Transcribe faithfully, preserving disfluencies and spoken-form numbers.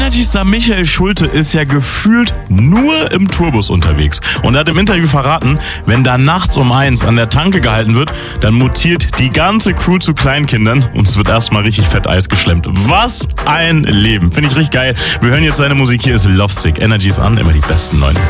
Energy-Star Michael Schulte ist ja gefühlt nur im Tourbus unterwegs und er hat im Interview verraten, wenn da nachts um eins an der Tanke gehalten wird, dann mutiert die ganze Crew zu Kleinkindern und es wird erstmal richtig fett Eis geschlemmt. Was ein Leben. Finde ich richtig geil. Wir hören jetzt seine Musik. Hier ist Lovesick. Energy ist an, immer die besten Neuen.